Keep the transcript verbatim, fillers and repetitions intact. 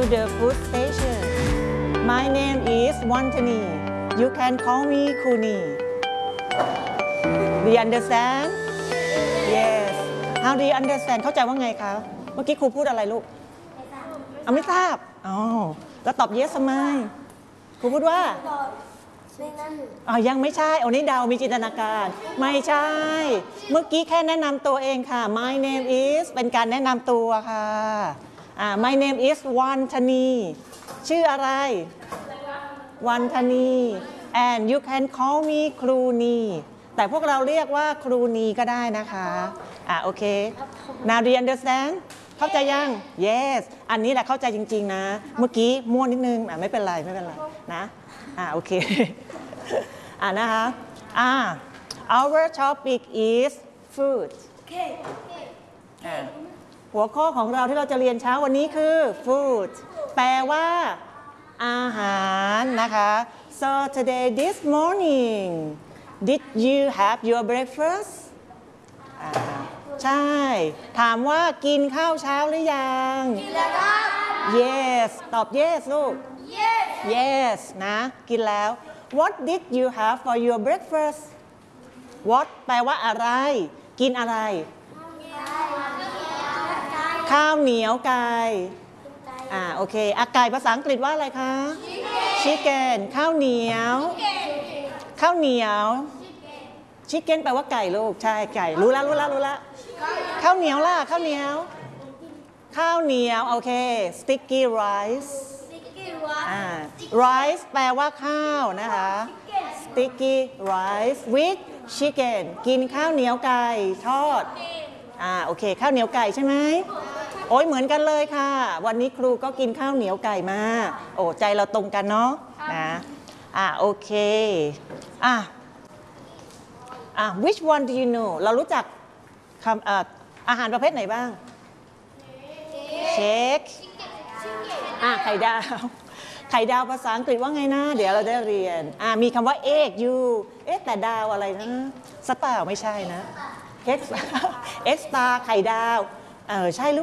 the food station. My name is Wantani. You can call me Kuni. Do you understand? Yes. How do you understand? เข้าใจว่าไงคะเมื่อกี้ครูพูดอะไรลูกเอาไม่ทราบอ๋อแล้วตอบ yes ทำไมครูพูดว่าอ๋อยังไม่ใช่โอ้นี่เดามีจินตนาการไม่ใช่เมื่อกี้แค่แนะนำตัวเองค่ะ My name is เป็นการแนะนำตัวค่ะอ่า My name is Wantani ชื่ออะไร Wantani and you can call me ครูนีแต่พวกเราเรียกว่าครูนีก็ได้นะคะอ่าโอเค Now do you understand เข้าใจยัง Yes อันนี้แหละเข้าใจจริงๆนะเมื่อกี้มั่วนิดนึงอ่ะไม่เป็นไรไม่เป็นไรนะอ่าโอเคอ่านะคะอ่า Our topic is food อ่าหัวข้อของเราที่เราจะเรียนเช้าวันนี้คือ food แปลว่าอาหารนะคะ So today this morning did you have your breakfast อ่าใช่ถามว่ากินข้าวเช้าหรือยังกินแล้วครับ Yes ตอบ Yes ลูก Yes Yes นะกินแล้ว What did you have for your breakfast What แปลว่าอะไรกินอะไรข้าวเหนียวไก่อ่าโอเคอาไก่ภาษาอังกฤษว่าอะไรคะ Chicken ข้าวเหนียวข้าวเหนียวชิคเก้นแปลว่าไก่ลูกใช่ไก่รู้แล้วรู้แล้วรู้แล้วข้าวเหนียวล่ะข้าวเหนียวข้าวเหนียวโอเค sticky rice อ่า rice แปลว่าข้าวนะคะ sticky rice with chicken กินข้าวเหนียวไก่ทอดอ่าโอเคข้าวเหนียวไก่ใช่ไหมโอ้ยเหมือนกันเลยค่ะวันนี้ครูก็กินข้าวเหนียวไก่มาโอ้ใจเราตรงกันเนาะนะอ่าโอเคอ่ะอ่ะ which one do you know เรารู้จักคำอ่าอาหารประเภทไหนบ้างเช็คอ่ะไข่ดาวไข่ดาวภาษาอังกฤษว่าไงนะเดี๋ยวเราได้เรียนอ่ะมีคำว่า egg you เอ๊ะแต่ดาวอะไรนะสตาร์ไม่ใช่นะ egg egg star ไข่ดาวเออใช่หรือ